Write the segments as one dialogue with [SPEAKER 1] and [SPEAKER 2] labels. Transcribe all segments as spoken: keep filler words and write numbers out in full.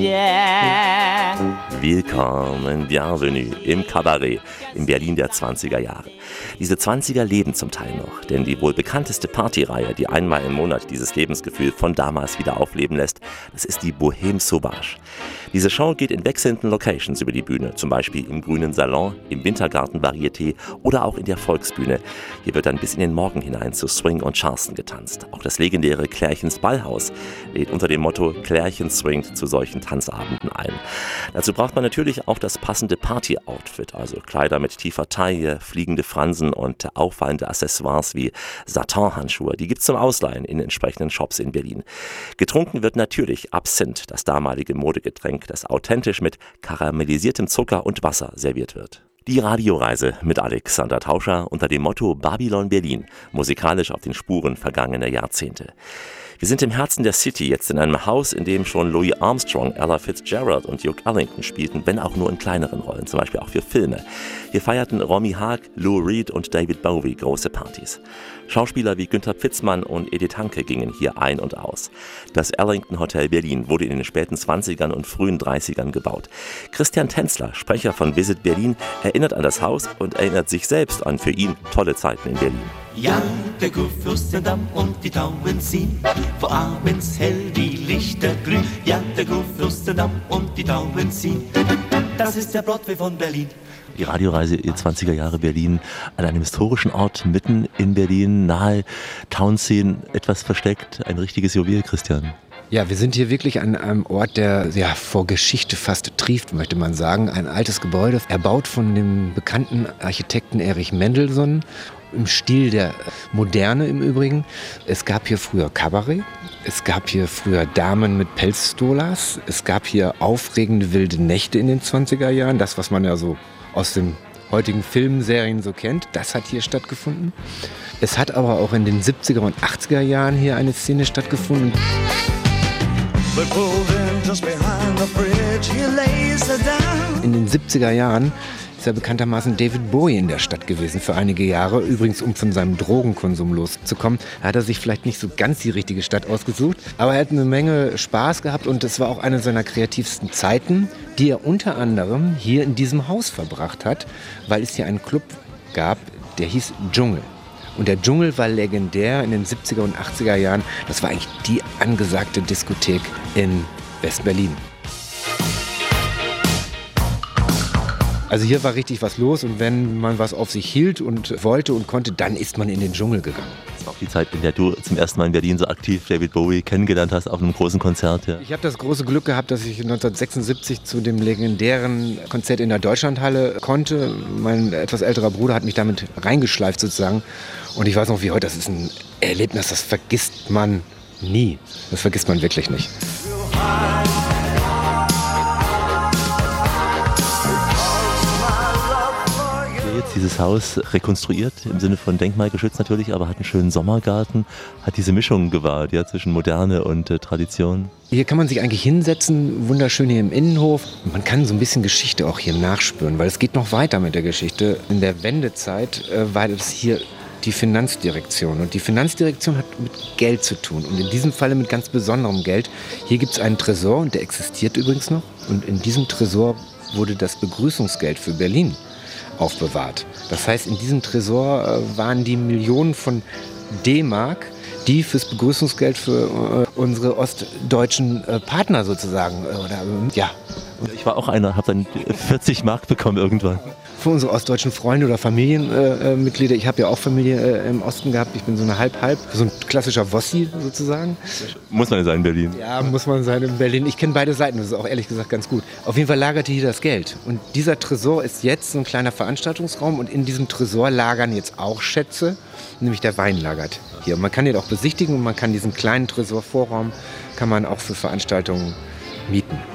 [SPEAKER 1] yeah.
[SPEAKER 2] Willkommen, bienvenue im Kabarett in Berlin der zwanziger Jahre. Diese zwanziger leben zum Teil noch, denn die wohl bekannteste Partyreihe, die einmal im Monat dieses Lebensgefühl von damals wieder aufleben lässt, das ist die Bohème Sauvage. Diese Show geht in wechselnden Locations über die Bühne, zum Beispiel im Grünen Salon, im Wintergarten Varieté oder auch in der Volksbühne. Hier wird dann bis in den Morgen hinein zu Swing und Charleston getanzt. Auch das legendäre Klärchens Ballhaus lädt unter dem Motto Klärchen swingt zu solchen Tanzabenden ein. Dazu braucht man natürlich auch das passende Party-Outfit, also Kleider mit tiefer Taille, fliegende Fransen und auffallende Accessoires wie Satin-Handschuhe. Die gibt's zum Ausleihen in entsprechenden Shops in Berlin. Getrunken wird natürlich Absinth, das damalige Modegetränk, das authentisch mit karamellisiertem Zucker und Wasser serviert wird. Die Radioreise mit Alexander Tauscher unter dem Motto Babylon Berlin, musikalisch auf den Spuren vergangener Jahrzehnte. Wir sind im Herzen der City, jetzt in einem Haus, in dem schon Louis Armstrong, Ella Fitzgerald und Duke Ellington spielten, wenn auch nur in kleineren Rollen, zum Beispiel auch für Filme. Hier feierten Romy Haag, Lou Reed und David Bowie große Partys. Schauspieler wie Günther Pfitzmann und Edith Hanke gingen hier ein und aus. Das Ellington Hotel Berlin wurde in den späten zwanzigern und frühen dreißigern gebaut. Christian Tänzler, Sprecher von Visit Berlin, erinnert an das Haus und erinnert sich selbst an für ihn tolle Zeiten in Berlin.
[SPEAKER 3] Ja, der Kurfürstendamm und die Tauben ziehen, wo abends hell die Lichter glühen. Ja, der Kurfürstendamm und die Tauben ziehen, das ist der Broadway von Berlin.
[SPEAKER 2] Die Radioreise in zwanziger Jahre Berlin an einem historischen Ort mitten in Berlin, nahe Townscene, etwas versteckt, ein richtiges Juwel, Christian.
[SPEAKER 4] Ja, wir sind hier wirklich an einem Ort, der ja, vor Geschichte fast trieft, möchte man sagen. Ein altes Gebäude, erbaut von dem bekannten Architekten Erich Mendelssohn, im Stil der Moderne im Übrigen. Es gab hier früher Kabarett, es gab hier früher Damen mit Pelzstolas, es gab hier aufregende wilde Nächte in den zwanziger Jahren, das, was man ja so aus den heutigen Filmserien so kennt, das hat hier stattgefunden. Es hat aber auch in den siebziger und achtziger Jahren hier eine Szene stattgefunden. In den siebziger Jahren ist ja bekanntermaßen David Bowie in der Stadt gewesen für einige Jahre. Übrigens, um von seinem Drogenkonsum loszukommen, hat er sich vielleicht nicht so ganz die richtige Stadt ausgesucht. Aber er hat eine Menge Spaß gehabt und es war auch eine seiner kreativsten Zeiten, die er unter anderem hier in diesem Haus verbracht hat, weil es hier einen Club gab, der hieß Dschungel. Und der Dschungel war legendär in den siebziger und achtziger Jahren. Das war eigentlich die angesagte Diskothek in West-Berlin. Also hier war richtig was los und wenn man was auf sich hielt und wollte und konnte, dann ist man in den Dschungel gegangen.
[SPEAKER 2] Das war auch die Zeit, in der du zum ersten Mal in Berlin so aktiv David Bowie kennengelernt hast auf einem großen Konzert. Ja.
[SPEAKER 4] Ich habe das große Glück gehabt, dass ich neunzehnhundertsechsundsiebzig zu dem legendären Konzert in der Deutschlandhalle konnte. Mein etwas älterer Bruder hat mich damit reingeschleift sozusagen. Und ich weiß noch wie heute, das ist ein Erlebnis, das vergisst man nie. Das vergisst man wirklich nicht.
[SPEAKER 2] Jetzt dieses Haus rekonstruiert, im Sinne von denkmalgeschützt natürlich, aber hat einen schönen Sommergarten, hat diese Mischung gewahrt, ja, zwischen Moderne und äh, Tradition.
[SPEAKER 4] Hier kann man sich eigentlich hinsetzen, wunderschön hier im Innenhof. Und man kann so ein bisschen Geschichte auch hier nachspüren, weil es geht noch weiter mit der Geschichte. In der Wendezeit äh, war das hier die Finanzdirektion. Und die Finanzdirektion hat mit Geld zu tun und in diesem Falle mit ganz besonderem Geld. Hier gibt es einen Tresor und der existiert übrigens noch. Und in diesem Tresor wurde das Begrüßungsgeld für Berlin aufbewahrt. Das heißt, in diesem Tresor äh, waren die Millionen von D-Mark, die fürs Begrüßungsgeld für äh, unsere ostdeutschen äh, Partner sozusagen, äh, oder, äh, ja.
[SPEAKER 2] Ich war auch einer, habe dann vierzig Mark bekommen irgendwann.
[SPEAKER 4] Für unsere ostdeutschen Freunde oder Familienmitglieder. Äh, ich habe ja auch Familie äh, im Osten gehabt. Ich bin so eine Halb-Halb, so ein klassischer Wossi sozusagen.
[SPEAKER 2] Muss man ja sein in Berlin.
[SPEAKER 4] Ja, muss man sein in Berlin. Ich kenne beide Seiten, das ist auch ehrlich gesagt ganz gut. Auf jeden Fall lagerte hier das Geld. Und dieser Tresor ist jetzt so ein kleiner Veranstaltungsraum und in diesem Tresor lagern jetzt auch Schätze, nämlich der Wein lagert hier. Man kann den auch besichtigen und man kann diesen kleinen Tresorvorraum kann man auch für Veranstaltungen mieten.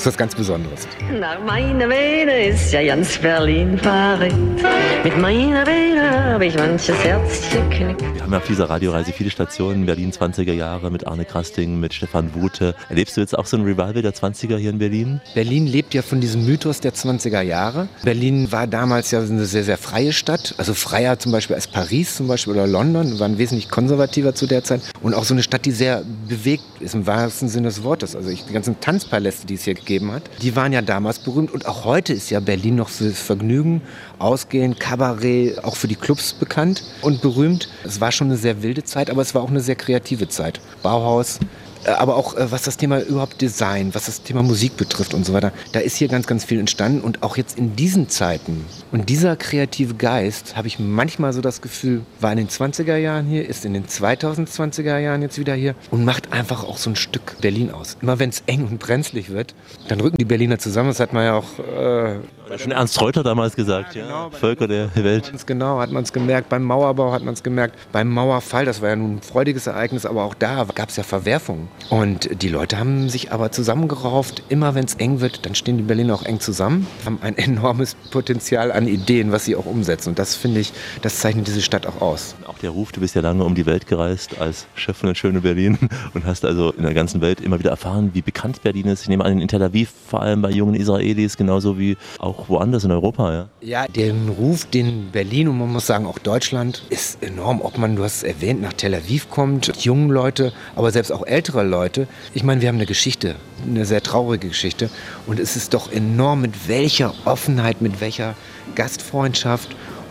[SPEAKER 4] ist was ganz Besonderes.
[SPEAKER 1] Nach meiner Vene ist ja ganz Berlin verrückt. Mit meiner Vene habe ich manches Herz geknickt.
[SPEAKER 2] Wir haben ja auf dieser Radioreise viele Stationen, Berlin zwanziger Jahre mit Arne Krasting, mit Stefan Wute. Erlebst du jetzt auch so ein Revival der zwanziger hier in Berlin?
[SPEAKER 4] Berlin lebt ja von diesem Mythos der zwanziger Jahre. Berlin war damals ja eine sehr, sehr freie Stadt. Also freier zum Beispiel als Paris zum Beispiel oder London. Waren wesentlich konservativer zu der Zeit. Und auch so eine Stadt, die sehr bewegt ist im wahrsten Sinne des Wortes. Also ich, die ganzen Tanzpaläste, die es hier gegeben hat, die waren ja damals berühmt. Und auch heute ist ja Berlin noch für das Vergnügen, Ausgehen, Kabarett, auch für die Clubs bekannt und berühmt. Es war schon eine sehr wilde Zeit, aber es war auch eine sehr kreative Zeit. Bauhaus, aber auch was das Thema überhaupt Design, was das Thema Musik betrifft und so weiter. Da ist hier ganz, ganz viel entstanden und auch jetzt in diesen Zeiten. Und dieser kreative Geist, habe ich manchmal so das Gefühl, war in den zwanziger Jahren hier, ist in den zweitausendzwanziger Jahren jetzt wieder hier und macht einfach auch so ein Stück Berlin aus. Immer wenn es eng und brenzlig wird, dann rücken die Berliner zusammen. Das hat man ja auch... Äh,
[SPEAKER 2] Schon Ernst Reuter damals gesagt, ja,
[SPEAKER 4] genau,
[SPEAKER 2] ja. Völker der Welt.
[SPEAKER 4] Ganz genau, hat man es gemerkt. Beim Mauerbau hat man es gemerkt. Beim Mauerfall, das war ja nun ein freudiges Ereignis, aber auch da gab es ja Verwerfungen. Und die Leute haben sich aber zusammengerauft. Immer wenn es eng wird, dann stehen die Berliner auch eng zusammen, haben ein enormes Potenzial an Ideen, was sie auch umsetzen. Und das, finde ich, das zeichnet diese Stadt auch aus.
[SPEAKER 2] Auch der Ruf, du bist ja lange um die Welt gereist als Chef von Schöne Berlin und hast also in der ganzen Welt immer wieder erfahren, wie bekannt Berlin ist. Ich nehme an, in Tel Aviv, vor allem bei jungen Israelis, genauso wie auch woanders in Europa. Ja,
[SPEAKER 4] ja, den Ruf, den Berlin und man muss sagen auch Deutschland ist enorm. Ob man, du hast es erwähnt, nach Tel Aviv kommt, junge Leute, aber selbst auch ältere Leute. Ich meine, wir haben eine Geschichte, eine sehr traurige Geschichte und es ist doch enorm, mit welcher Offenheit, mit welcher Gastfreundschaft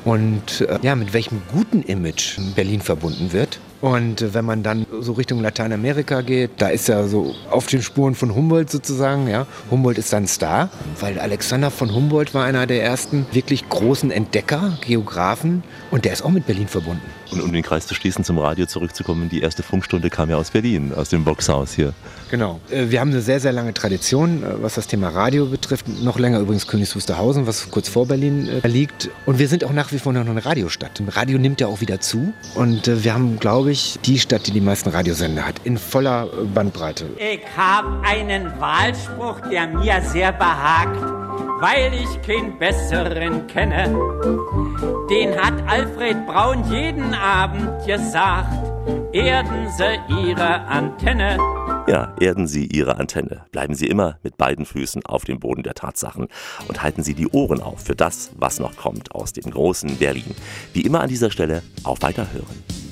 [SPEAKER 4] und äh, ja, mit welchem guten Image Berlin verbunden wird. Und wenn man dann so Richtung Lateinamerika geht, da ist ja so auf den Spuren von Humboldt sozusagen, ja. Humboldt ist dann Star, weil Alexander von Humboldt war einer der ersten wirklich großen Entdecker, Geographen und der ist auch mit Berlin verbunden.
[SPEAKER 2] Und um den Kreis zu schließen, zum Radio zurückzukommen, die erste Funkstunde kam ja aus Berlin, aus dem Boxhaus hier.
[SPEAKER 4] Genau. Wir haben eine sehr, sehr lange Tradition, was das Thema Radio betrifft. Noch länger übrigens Königs Wusterhausen, was kurz vor Berlin liegt. Und wir sind auch nach wie vor noch eine Radiostadt. Radio nimmt ja auch wieder zu. Und wir haben, glaube ich, die Stadt, die die meisten Radiosender hat, in voller Bandbreite.
[SPEAKER 5] Ich habe einen Wahlspruch, der mir sehr behagt, weil ich keinen besseren kenne. Den hat Alfred Braun jeden Abend gesagt, erden Sie Ihre Antenne.
[SPEAKER 2] Ja, erden Sie Ihre Antenne. Bleiben Sie immer mit beiden Füßen auf dem Boden der Tatsachen und halten Sie die Ohren auf für das, was noch kommt aus dem großen Berlin. Wie immer an dieser Stelle auf Weiterhören.